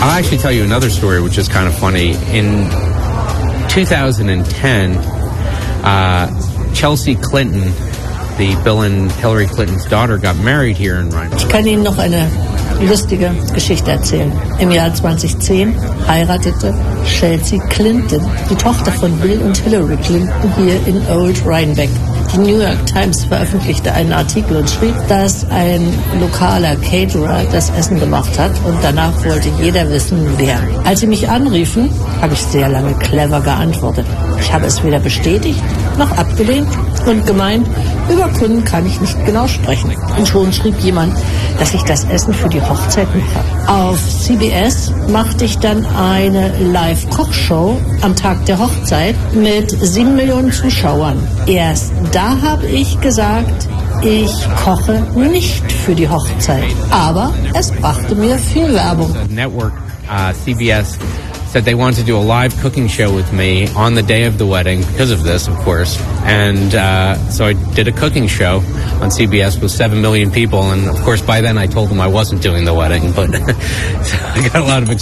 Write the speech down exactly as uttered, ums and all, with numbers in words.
I'll actually tell you another story, which is kind of funny. In two thousand ten, uh, Chelsea Clinton, the Bill and Hillary Clinton's daughter, got married here in Rhinebeck. Ich kann Ihnen noch eine lustige Geschichte erzählen. Im Jahr zweitausendzehn heiratete Chelsea Clinton, die Tochter von Bill und Hillary Clinton, hier in Old Rhinebeck. Die New York Times veröffentlichte einen Artikel und schrieb, dass ein lokaler Caterer das Essen gemacht hat und danach wollte jeder wissen, wer. Als sie mich anriefen, habe ich sehr lange clever geantwortet. Ich habe es weder bestätigt noch abgelehnt und gemeint, über Kunden kann ich nicht genau sprechen. Und schon schrieb jemand, dass ich das Essen für die Hochzeit mache. Auf C B S machte ich dann eine Live-Kochshow am Tag der Hochzeit mit sieben Millionen Zuschauern. Erst da habe ich gesagt, ich koche nicht für die Hochzeit. Aber es brachte mir viel Werbung. Network, uh, C B S said they wanted to do a live cooking show with me on the day of the wedding because of this, of course. And uh, so I did a cooking show on C B S with seven million people. And, of course, by then I told them I wasn't doing the wedding. But so I got a lot of excitement.